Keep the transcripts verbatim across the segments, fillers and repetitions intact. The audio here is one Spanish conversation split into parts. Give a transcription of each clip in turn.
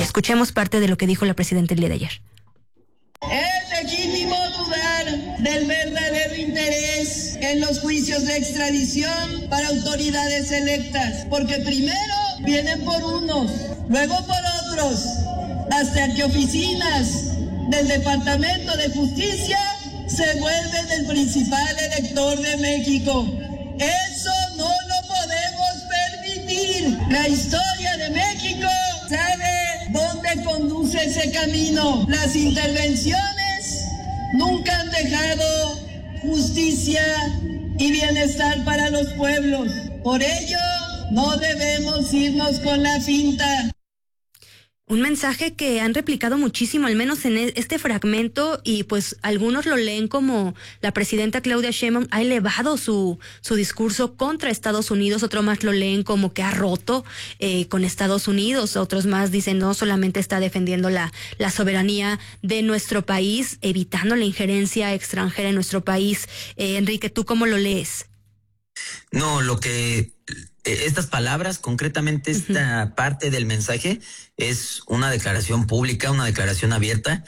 Escuchemos parte de lo que dijo la presidenta el día de ayer. Es legítimo dudar del verdadero interés en los juicios de extradición para autoridades electas, porque primero vienen por unos, luego por otros, hasta que oficinas del Departamento de Justicia se vuelven el principal elector de México. Eso no lo podemos permitir. La historia de México sabe dónde conduce ese camino. Las intervenciones nunca han dejado justicia y bienestar para los pueblos. Por ello, no debemos irnos con la finta. Un mensaje que han replicado muchísimo, al menos en este fragmento, y pues algunos lo leen como la presidenta Claudia Sheinbaum ha elevado su su discurso contra Estados Unidos, otros más lo leen como que ha roto eh, con Estados Unidos, otros más dicen no, solamente está defendiendo la, la soberanía de nuestro país, evitando la injerencia extranjera en nuestro país. Eh, Enrique, ¿tú cómo lo lees? No, lo que... Estas palabras, concretamente esta uh-huh. parte del mensaje, es una declaración pública, una declaración abierta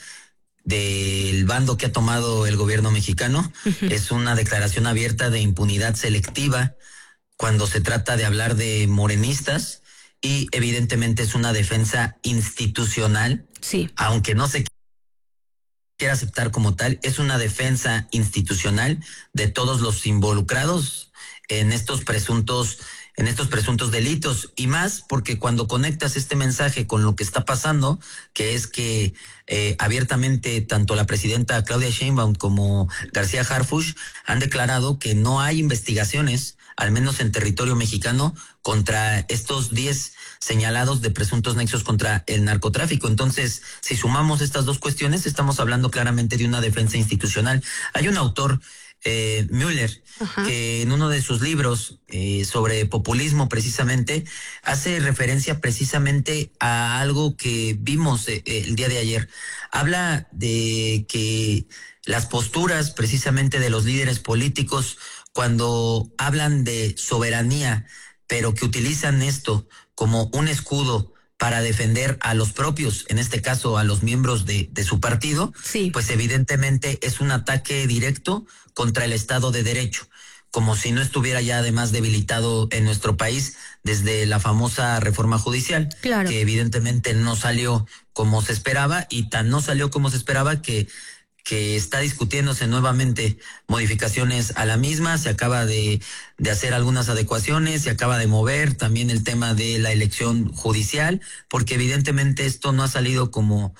del bando que ha tomado el gobierno mexicano. Uh-huh. Es una declaración abierta de impunidad selectiva cuando se trata de hablar de morenistas y evidentemente es una defensa institucional, sí. aunque no se quiera aceptar como tal, es una defensa institucional de todos los involucrados en estos presuntos en estos presuntos delitos, y más porque cuando conectas este mensaje con lo que está pasando, que es que eh, abiertamente tanto la presidenta Claudia Sheinbaum como García Harfuch han declarado que no hay investigaciones, al menos en territorio mexicano, contra estos diez señalados de presuntos nexos contra el narcotráfico. Entonces, si sumamos estas dos cuestiones, estamos hablando claramente de una defensa institucional. Hay un autor, Eh, Müller, Ajá. que en uno de sus libros eh, sobre populismo precisamente hace referencia precisamente a algo que vimos eh, el día de ayer. Habla de que las posturas precisamente de los líderes políticos cuando hablan de soberanía, pero que utilizan esto como un escudo para defender a los propios, en este caso a los miembros de, de su partido, sí. pues evidentemente es un ataque directo contra el Estado de Derecho, como si no estuviera ya además debilitado en nuestro país desde la famosa reforma judicial, claro. que evidentemente no salió como se esperaba, y tan no salió como se esperaba que que está discutiéndose nuevamente modificaciones a la misma, se acaba de, de hacer algunas adecuaciones, se acaba de mover también el tema de la elección judicial, porque evidentemente esto no ha salido como,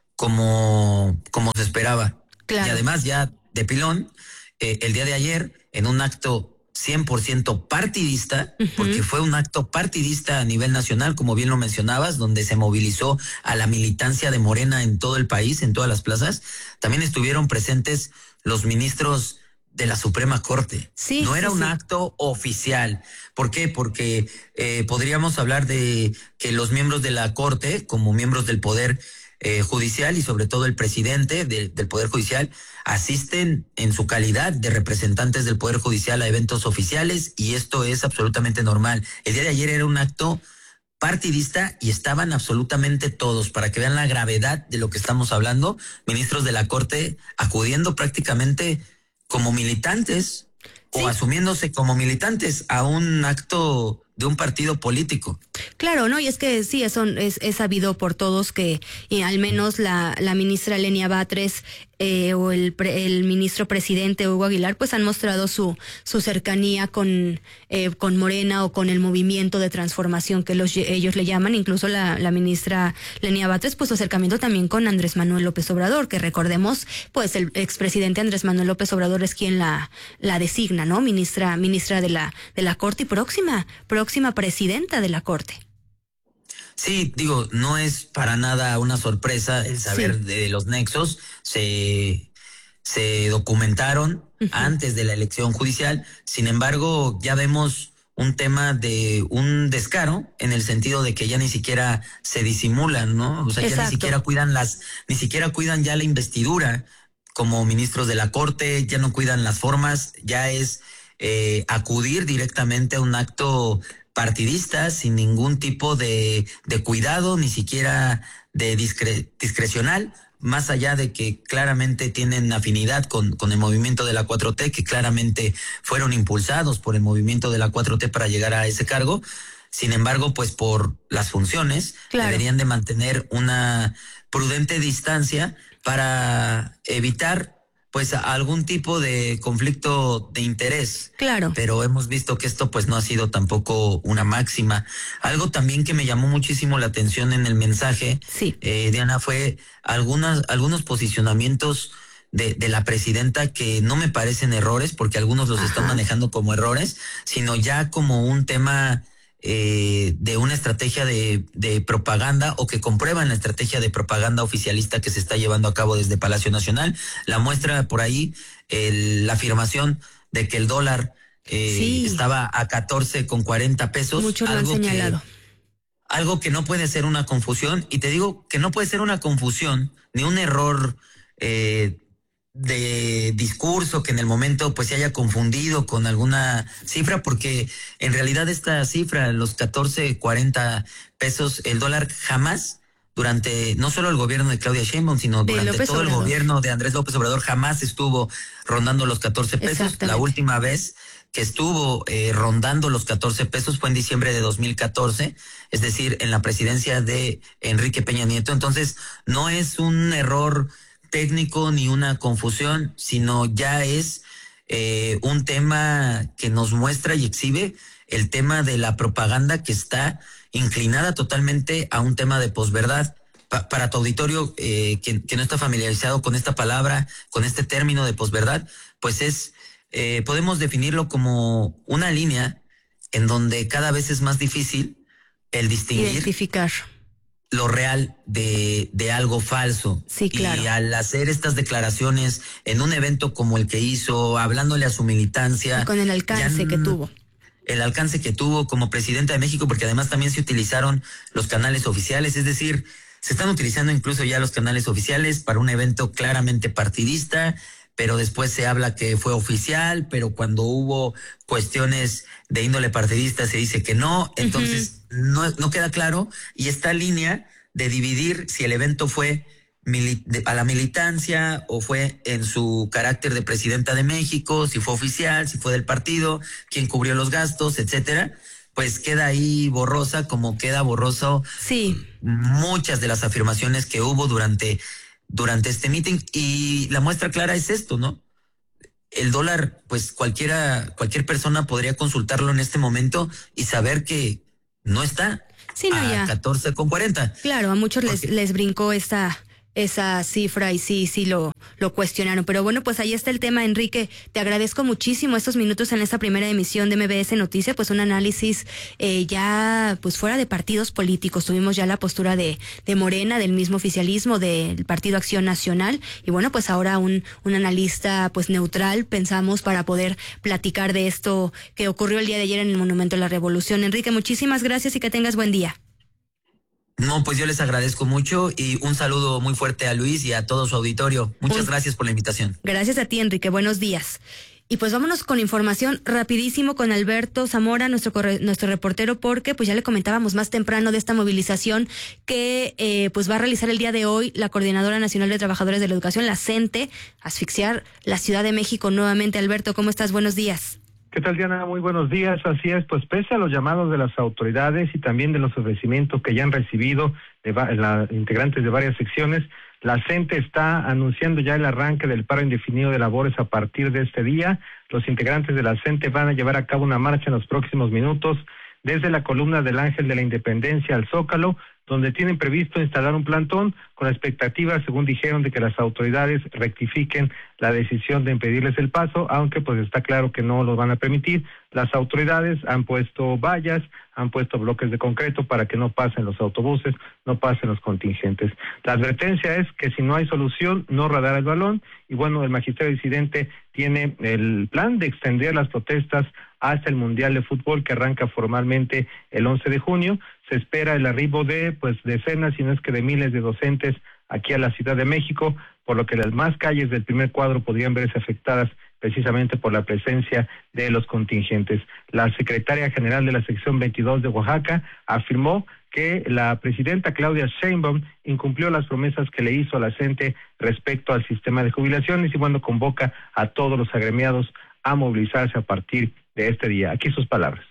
como, como se esperaba. Claro. Y además ya de pilón, eh, el día de ayer, en un acto cien por ciento partidista, uh-huh. porque fue un acto partidista a nivel nacional, como bien lo mencionabas, donde se movilizó a la militancia de Morena en todo el país, en todas las plazas. También estuvieron presentes los ministros de la Suprema Corte. Sí, no era sí, un sí. acto oficial. ¿Por qué? Porque eh, podríamos hablar de que los miembros de la Corte, como miembros del Poder Eh, judicial y sobre todo el presidente de, del Poder Judicial, asisten en su calidad de representantes del Poder Judicial a eventos oficiales, y esto es absolutamente normal. El día de ayer era un acto partidista y estaban absolutamente todos, para que vean la gravedad de lo que estamos hablando, ministros de la Corte acudiendo prácticamente como militantes, sí. o asumiéndose como militantes a un acto de un partido político. Claro, ¿no? Y es que sí, eso es, es sabido por todos que y al menos la, la ministra Lenia Batres eh, o el, pre, el ministro presidente Hugo Aguilar pues han mostrado su su cercanía con eh, con Morena o con el movimiento de transformación que los ellos le llaman. Incluso la, la ministra Lenia Batres pues su acercamiento también con Andrés Manuel López Obrador, que recordemos pues el expresidente Andrés Manuel López Obrador es quien la la designa, ¿no? Ministra ministra de la de la Corte y próxima próxima presidenta de la Corte. Sí, digo, no es para nada una sorpresa el saber sí. de los nexos. Se, se documentaron uh-huh. antes de la elección judicial. Sin embargo, ya vemos un tema de un descaro en el sentido de que ya ni siquiera se disimulan, ¿no? O sea, Exacto. ya ni siquiera cuidan las, ni siquiera cuidan ya la investidura como ministros de la Corte, ya no cuidan las formas, ya es eh, acudir directamente a un acto partidista, sin ningún tipo de, de cuidado, ni siquiera de discre, discrecional, más allá de que claramente tienen afinidad con, con el movimiento de la cuatro T, que claramente fueron impulsados por el movimiento de la cuatro T para llegar a ese cargo. Sin embargo, pues por las funciones, claro, deberían de mantener una prudente distancia para evitar pues algún tipo de conflicto de interés. Claro. Pero hemos visto que esto pues no ha sido tampoco una máxima. Algo también que me llamó muchísimo la atención en el mensaje, sí. eh, Diana, fue algunas, algunos posicionamientos de, de la presidenta que no me parecen errores, porque algunos los Ajá. están manejando como errores, sino ya como un tema Eh, de una estrategia de, de propaganda, o que comprueban la estrategia de propaganda oficialista que se está llevando a cabo desde Palacio Nacional. La muestra por ahí el, la afirmación de que el dólar eh, sí. estaba a catorce con cuarenta pesos. Muchos lo han señalado. Que, algo que no puede ser una confusión, y te digo que no puede ser una confusión ni un error eh, de discurso que en el momento pues se haya confundido con alguna cifra, porque en realidad esta cifra, los catorce, cuarenta pesos, el dólar jamás, durante no solo el gobierno de Claudia Sheinbaum, sino de durante López todo Obrador. el gobierno de Andrés López Obrador, jamás estuvo rondando los catorce pesos. La última vez que estuvo eh, rondando los catorce pesos fue en diciembre de dos mil catorce, es decir, en la presidencia de Enrique Peña Nieto. Entonces, no es un error técnico ni una confusión, sino ya es eh, un tema que nos muestra y exhibe el tema de la propaganda, que está inclinada totalmente a un tema de posverdad. Pa para tu auditorio eh, que, que no está familiarizado con esta palabra, con este término de posverdad, pues es, eh, podemos definirlo como una línea en donde cada vez es más difícil el distinguir, identificar lo real de, de algo falso. Sí, claro. Y al hacer estas declaraciones en un evento como el que hizo, hablándole a su militancia, y con el alcance que tuvo. El alcance que tuvo como presidenta de México, porque además también se utilizaron los canales oficiales, es decir, se están utilizando incluso ya los canales oficiales para un evento claramente partidista, pero después se habla que fue oficial, pero cuando hubo cuestiones de índole partidista se dice que no. Entonces uh-huh. no, no queda claro, y esta línea de dividir si el evento fue mili- de, a la militancia o fue en su carácter de presidenta de México, si fue oficial, si fue del partido, quién cubrió los gastos, etcétera, pues queda ahí borrosa, como queda borroso sí. muchas de las afirmaciones que hubo durante durante este meeting. Y la muestra clara es esto, ¿no? El dólar, pues cualquiera, cualquier persona podría consultarlo en este momento y saber que no está sí, no, a ya. catorce con cuarenta. Claro, a muchos les, les brincó esta esa cifra y sí, sí lo, lo cuestionaron. Pero bueno, pues ahí está el tema, Enrique. Te agradezco muchísimo estos minutos en esta primera emisión de M B S Noticias, pues un análisis eh, ya pues fuera de partidos políticos. Tuvimos ya la postura de, de Morena, del mismo oficialismo, del Partido Acción Nacional, y bueno, pues ahora un, un analista pues neutral, pensamos, para poder platicar de esto que ocurrió el día de ayer en el Monumento a la Revolución. Enrique, muchísimas gracias y que tengas buen día. No, pues yo les agradezco mucho, y un saludo muy fuerte a Luis y a todo su auditorio. Muchas pues, gracias por la invitación. Gracias a ti, Enrique. Buenos días. Y pues vámonos con información rapidísimo con Alberto Zamora, nuestro corre, nuestro reportero, porque pues ya le comentábamos más temprano de esta movilización que eh, pues va a realizar el día de hoy la Coordinadora Nacional de Trabajadores de la Educación, la CENTE, asfixiar la Ciudad de México nuevamente. Alberto, ¿cómo estás? Buenos días. ¿Qué tal, Diana? Muy buenos días. Así es, pues pese a los llamados de las autoridades y también de los ofrecimientos que ya han recibido de la, integrantes de varias secciones, la CENTE está anunciando ya el arranque del paro indefinido de labores a partir de este día. Los integrantes de la CENTE van a llevar a cabo una marcha en los próximos minutos desde la columna del Ángel de la Independencia al Zócalo, donde tienen previsto instalar un plantón con la expectativa, según dijeron, de que las autoridades rectifiquen la decisión de impedirles el paso, aunque pues está claro que no lo van a permitir. Las autoridades han puesto vallas, han puesto bloques de concreto para que no pasen los autobuses, no pasen los contingentes. La advertencia es que si no hay solución, no radar el balón, y bueno, el magistrado disidente tiene el plan de extender las protestas hasta el Mundial de Fútbol, que arranca formalmente el once de junio. Se espera el arribo de pues decenas, si no es que de miles de docentes aquí a la Ciudad de México, por lo que las más calles del primer cuadro podrían verse afectadas precisamente por la presencia de los contingentes. La secretaria general de la sección veintidós de Oaxaca afirmó que la presidenta Claudia Sheinbaum incumplió las promesas que le hizo a la CENTE respecto al sistema de jubilaciones y bueno, convoca a todos los agremiados a movilizarse a partir de este día. Aquí sus palabras.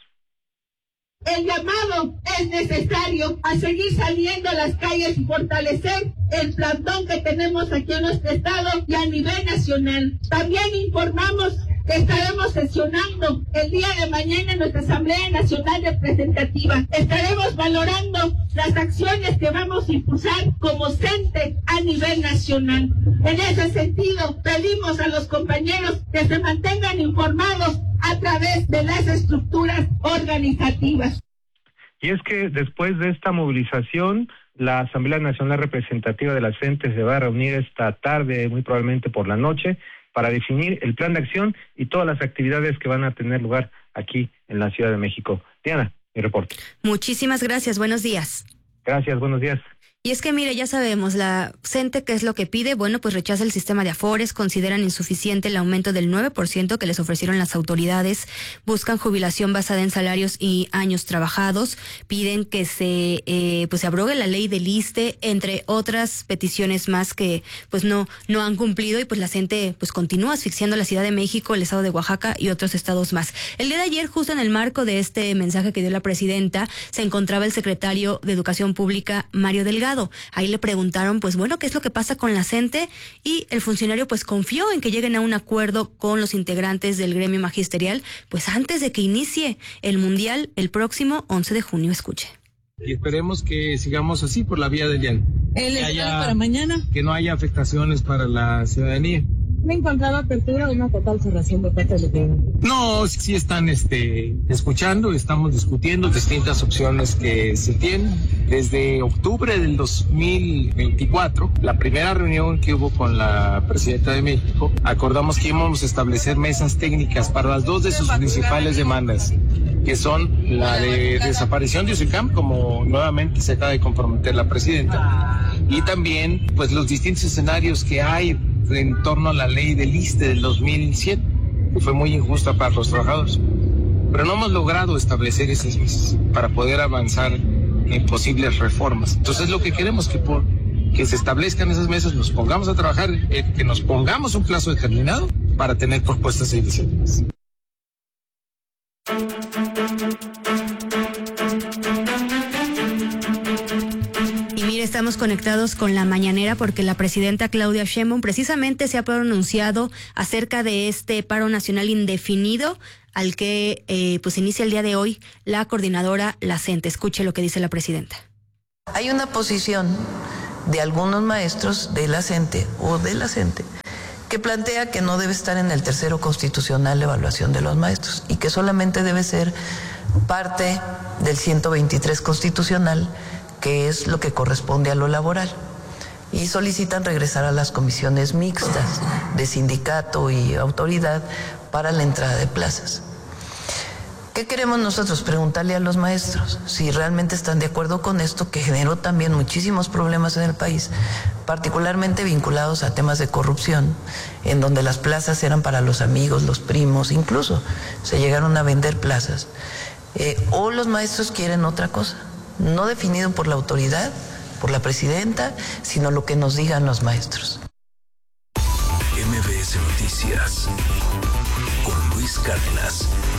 El llamado es necesario a seguir saliendo a las calles y fortalecer el plantón que tenemos aquí en nuestro estado y a nivel nacional. También informamos que estaremos sesionando el día de mañana en nuestra Asamblea Nacional Representativa. Estaremos valorando las acciones que vamos a impulsar como CENTE a nivel nacional. En ese sentido, pedimos a los compañeros que se mantengan informados a través de las estructuras organizativas. Y es que después de esta movilización, la Asamblea Nacional Representativa de la CENTE se va a reunir esta tarde, muy probablemente por la noche, para definir el plan de acción y todas las actividades que van a tener lugar aquí en la Ciudad de México. Diana, mi reporte. Muchísimas gracias, buenos días. Gracias, buenos días. Y es que, mire, ya sabemos, la CENTE, ¿qué es lo que pide? Bueno, pues rechaza el sistema de afores, consideran insuficiente el aumento del nueve por ciento que les ofrecieron las autoridades, buscan jubilación basada en salarios y años trabajados, piden que se eh, pues se abrogue la ley del ISSSTE, entre otras peticiones más que pues no no han cumplido, y pues la CENTE pues continúa asfixiando la Ciudad de México, el estado de Oaxaca y otros estados más. El día de ayer, justo en el marco de este mensaje que dio la presidenta, se encontraba el secretario de Educación Pública, Mario Delgado. Ahí le preguntaron, pues bueno, ¿qué es lo que pasa con la CENTE? Y el funcionario pues confió en que lleguen a un acuerdo con los integrantes del gremio magisterial, pues antes de que inicie el Mundial el próximo once de junio. Escuche. Y esperemos que sigamos así por la vía del diálogo. ¿El estado para mañana? Que no haya afectaciones para la ciudadanía. ¿Me encontraba apertura o una total cerración de puertas de tiempo? No, sí están este, escuchando, estamos discutiendo distintas opciones que se tienen. Desde octubre del dos mil veinticuatro, la primera reunión que hubo con la presidenta de México, acordamos que íbamos a establecer mesas técnicas para las dos de sus principales demandas, que son la de desaparición de USICAM, como nuevamente se acaba de comprometer la presidenta, y también pues los distintos escenarios que hay en torno a la ley del ISSSTE del dos mil siete, que fue muy injusta para los trabajadores. Pero no hemos logrado establecer esas mesas para poder avanzar en posibles reformas. Entonces lo que queremos es que, por, que se establezcan esas mesas, nos pongamos a trabajar, eh, que nos pongamos un plazo determinado para tener propuestas e iniciativas. Estamos conectados con la mañanera porque la presidenta Claudia Sheinbaum precisamente se ha pronunciado acerca de este paro nacional indefinido al que eh, pues inicia el día de hoy la coordinadora, la CENTE. Escuche lo que dice la presidenta. Hay una posición de algunos maestros de la CENTE o de la CENTE que plantea que no debe estar en el tercero constitucional la evaluación de los maestros y que solamente debe ser parte del ciento veintitrés constitucional, que es lo que corresponde a lo laboral, y solicitan regresar a las comisiones mixtas de sindicato y autoridad para la entrada de plazas. ¿Qué queremos nosotros? Preguntarle a los maestros si realmente están de acuerdo con esto, que generó también muchísimos problemas en el país, particularmente vinculados a temas de corrupción, en donde las plazas eran para los amigos, los primos, incluso se llegaron a vender plazas, eh, o los maestros quieren otra cosa, no definido por la autoridad, por la presidenta, sino lo que nos digan los maestros. M B S Noticias con Luis Cárdenas.